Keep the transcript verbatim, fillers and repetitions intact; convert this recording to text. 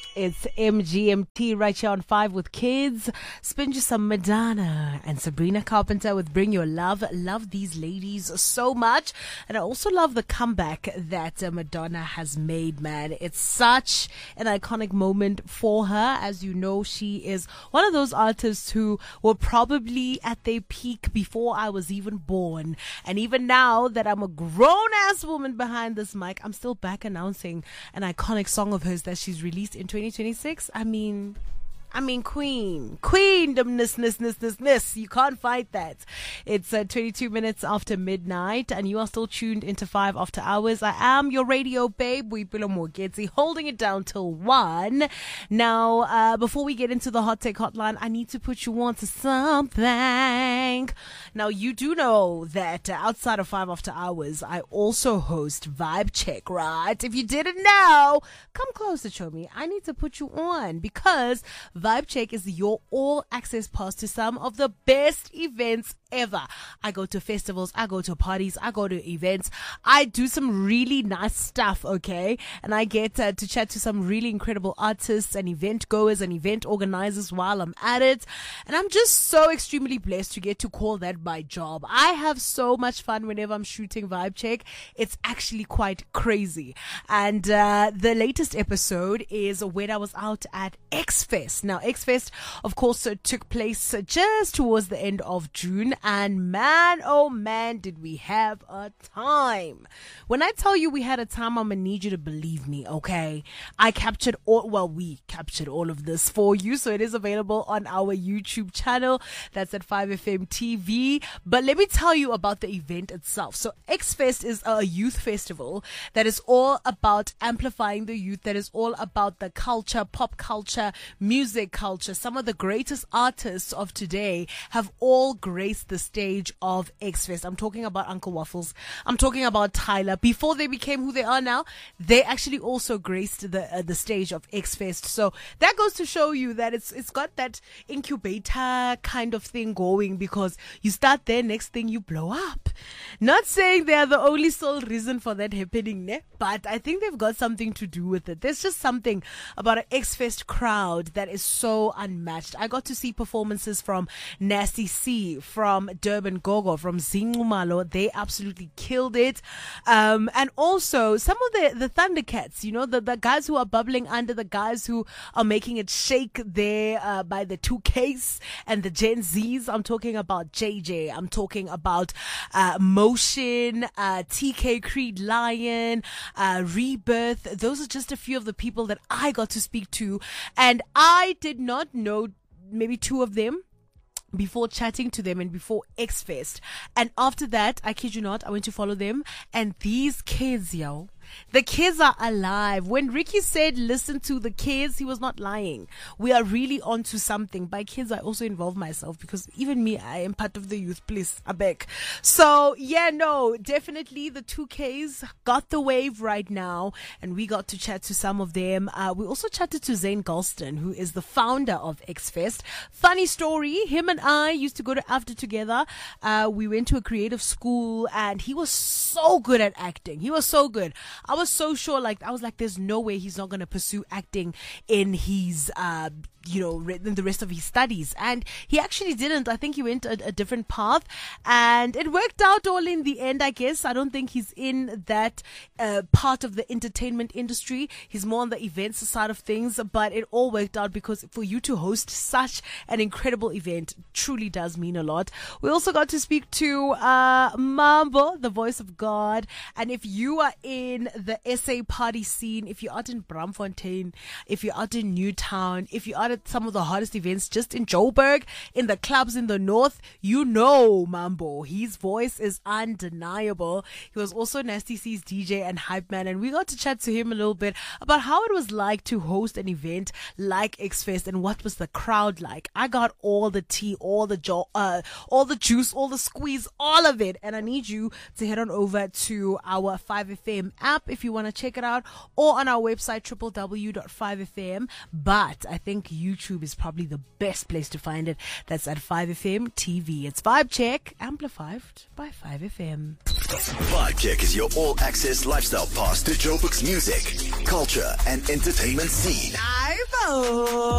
It's M G M T right here on five with Kids. Spin you some Madonna and Sabrina Carpenter with Bring Your Love. Love these ladies so much. And I also love the comeback that uh, Madonna has made, man. It's such an iconic moment for her. As you know, she is one of those artists who were probably at their peak before I was even born. And even now that I'm a grown-ass woman behind this mic, I'm still back announcing an iconic song of hers that she's released in twenty twenty-six. I mean, I mean, queen, queendomness, you can't fight that. It's uh, twenty-two minutes after midnight, and you are still tuned into five After Hours. I am your radio babe, Boipelo Morgetsi, holding it down till one. Now, uh, before we get into the hot take hotline, I need to put you on to something. Now, you do know that uh, outside of five After Hours, I also host Vibe Check, right? If you didn't know, come closer to me. I need to put you on because Vibe Check is your all-access pass to some of the best events ever. I go to festivals, I go to parties, I go to events. I do some really nice stuff, okay? And I get uh, to chat to some really incredible artists and event goers and event organizers while I'm at it. And I'm just so extremely blessed to get to call that my job. I have so much fun whenever I'm shooting Vibe Check. It's actually quite crazy. And uh, the latest episode is when I was out at X-Fest. Now, X-Fest, of course, uh, took place uh, just towards the end of June. And man, oh man, did we have a time. When I tell you we had a time, I'm going to need you to believe me, okay? I captured all, well, we captured all of this for you. So it is available on our YouTube channel. That's at five F M T V. But let me tell you about the event itself. So X-Fest is a youth festival that is all about amplifying the youth, that is all about the culture, pop culture, music culture. Some of the greatest artists of today have all graced the stage of X-Fest. I'm talking about Uncle Waffles. I'm talking about Tyler. Before they became who they are now, they actually also graced the uh, the stage of X-Fest. So that goes to show you that it's it's got that incubator kind of thing going, because you start there, next thing you blow up. Not saying they are the only sole reason for that happening, ne? But I think they've got something to do with it. There's just something about an X-Fest crowd that is so unmatched. I got to see performances from Nasty C, from Durban Gogo, from Zingumalo. They absolutely killed it. Um, and also some of the, the Thundercats, you know, the, the guys who are bubbling under, the guys who are making it shake there uh, by the two Ks and the Gen Zs. I'm talking about J J. I'm talking about uh, Motion, uh, T K Creed Lion, uh, Rebirth. Those are just a few of the people that I got to speak to. And I did not know maybe two of them before chatting to them and before X-Fest. And after that, I kid you not, I went to follow them. And these kids, yo, the kids are alive. When Ricky said, listen to the kids, he was not lying. We are really onto something. By kids, I also involve myself, because even me, I am part of the youth, please, I beg. So, yeah, no, definitely the two Ks got the wave right now, and we got to chat to some of them. Uh, we also chatted to Zane Galston, who is the founder of X-Fest. Funny story, him and I used to go to AFDA together. Uh, we went to a creative school, and he was so good at acting. He was so good. I was so sure, like, I was like, there's no way he's not going to pursue acting in his, uh, you know, in the rest of his studies. And he actually didn't. I think he went a, a different path, and it worked out all in the end, I guess. I don't think he's in that uh, part of the entertainment industry. He's more on the events side of things, but it all worked out, because for you to host such an incredible event truly does mean a lot. We also got to speak to uh, Mambo, the voice of God. And if you are in the S A party scene, if you're out in Braamfontein, if you're out in Newtown, if you're out at some of the hottest events just in Joburg, in the clubs in the north, you know Mambo. His voice is undeniable. He was also Nasty C's D J and hype man, and we got to chat to him a little bit about how it was like to host an event like X-Fest and what was the crowd like. I got all the tea, all the jo- uh, all the juice, all the squeeze, all of it, and I need you to head on over to our five F M app if you want to check it out, or on our website w w w dot five f m. But I think YouTube is probably the best place to find it. That's at five F M T V. It's Vibe Check, amplified by five F M. Vibe Check is your all-access lifestyle pass to Joburg's music, culture, and entertainment scene. Live phone.